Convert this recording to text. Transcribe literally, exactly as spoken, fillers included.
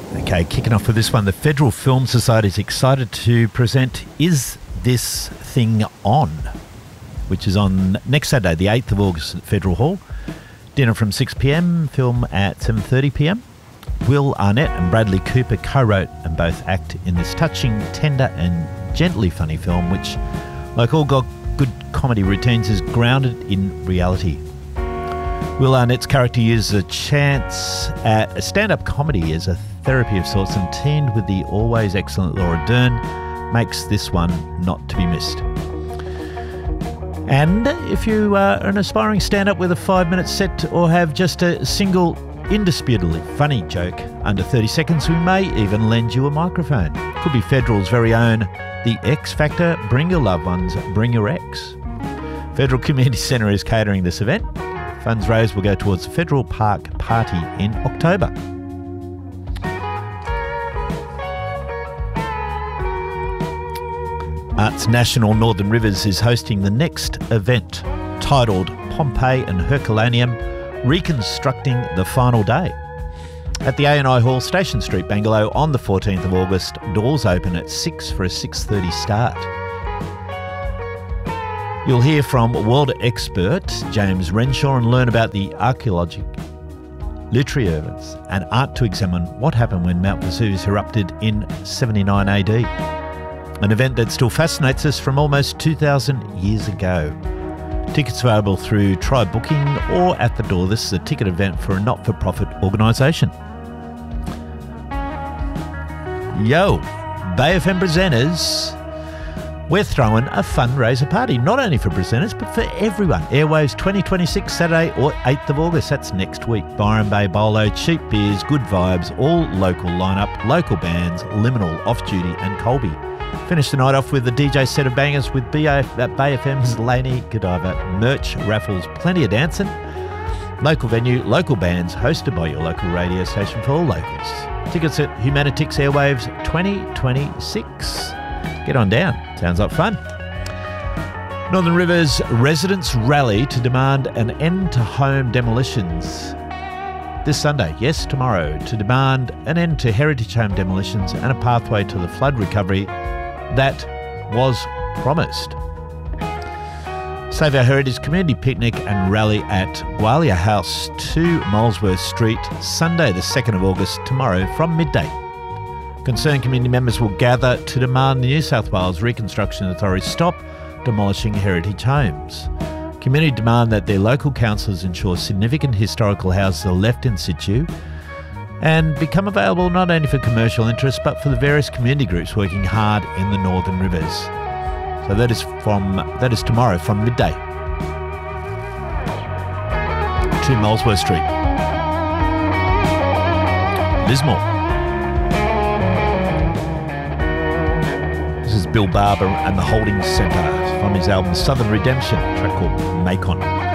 Okay, kicking off with this one, the Federal Film Society is excited to present Is This Thing On?, which is on next Saturday, the eighth of August at Federal Hall. Dinner from six p m, film at seven thirty p m. Will Arnett and Bradley Cooper co-wrote and both act in this touching, tender and gently funny film, which, like all go- good comedy routines, is grounded in reality. Will Arnett's character uses a chance at a stand-up comedy as a therapy of sorts, and teamed with the always excellent Laura Dern, makes this one not to be missed. And if you uh, are an aspiring stand-up with a five-minute set or have just a single indisputably funny joke under thirty seconds, we may even lend you a microphone. Could be Federal's very own The X Factor, Bring Your Loved Ones, Bring Your Ex. Federal Community Centre is catering this event. Funds raised will go towards the Federal Park Party in October. Arts National Northern Rivers is hosting the next event, titled Pompeii and Herculaneum, Reconstructing the Final Day, at the A and I Hall, Station Street, Bangalow, on the fourteenth of August. Doors open at six for a six thirty start. You'll hear from world expert James Renshaw and learn about the archaeologic, literary evidence and art to examine what happened when Mount Vesuvius erupted in seventy-nine A D. An event that still fascinates us from almost two thousand years ago. Tickets available through Try Booking or at the door. This is a ticket event for a not-for-profit organisation. Yo, Bay F M presenters, we're throwing a fundraiser party, not only for presenters, but for everyone. Airwaves twenty twenty-six, Saturday or eighth of August, that's next week. Byron Bay Bolo, cheap beers, good vibes, all local lineup, local bands, Liminal, Off Duty and Colby. Finish the night off with the D J set of bangers with B A F, Bay F M's Laney Godiva, merch, raffles, plenty of dancing. Local venue, local bands, hosted by your local radio station for all locals. Tickets at Humanitix Airwaves twenty twenty-six. Get on down. Sounds like fun. Northern Rivers residents rally to demand an end to home demolitions. This Sunday, yes, tomorrow, to demand an end to heritage home demolitions and a pathway to the flood recovery that was promised. Save Our Heritage Community Picnic and Rally at Gwalia House, two Molesworth Street, Sunday the second of August, tomorrow from midday. Concerned community members will gather to demand the New South Wales Reconstruction Authority stop demolishing heritage homes. Community demand that their local councils ensure significant historical houses are left in situ and become available not only for commercial interests but for the various community groups working hard in the Northern Rivers. So that is from that is tomorrow from midday. To Molesworth Street. Lismore. This is Bill Barber and the Holding Centre from his album Southern Redemption, a track called Macon.